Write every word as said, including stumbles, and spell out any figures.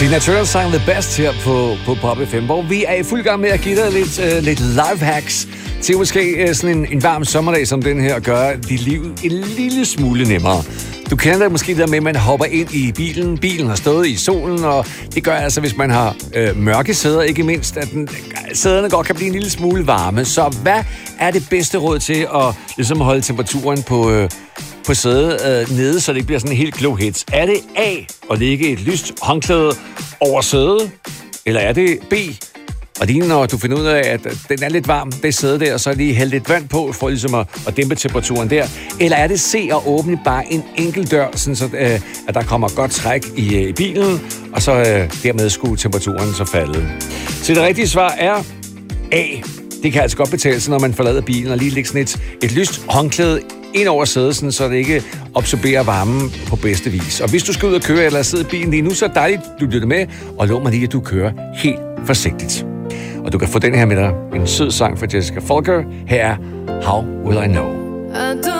Tina Turner sang The Best her på, på Pop F M, hvor vi er i fuld gang med at give dig lidt, uh, lidt life hacks til måske uh, sådan en, en varm sommerdag som den her, gør dit liv en lille smule nemmere. Du kender det måske der med, at man hopper ind i bilen. Bilen har stået i solen, og det gør altså, hvis man har øh, mørke sæder, ikke mindst, at den, sæderne godt kan blive en lille smule varme. Så hvad er det bedste råd til at ligesom holde temperaturen på, øh, på sædet øh, nede, så det ikke bliver sådan en helt glohits? Er det A, at lægge et lyst håndklæde over sædet? Eller er det B, og lige når du finder ud af, at den er lidt varm, det sæde der, så er lige hælde lidt vand på, for ligesom at, at dæmpe temperaturen der? Eller er det C, at åbne bare en enkelt dør, sådan så, øh, at der kommer godt træk i, øh, i bilen, og så øh, dermed skulle temperaturen så falde? Så det rigtige svar er A. Det kan altså godt betale sig, når man forlader bilen, og lige lægge sådan et, et lyst håndklæde ind over sædet, sådan, så det ikke absorberer varmen på bedste vis. Og hvis du skal ud og køre, eller sidde i bilen lige nu, så er det dejligt, du lytter med, og lov mig lige, at du kører helt forsigtigt. Og du kan få den her med dig. En sød sang fra Jessica Folker. Her er How Will I Know.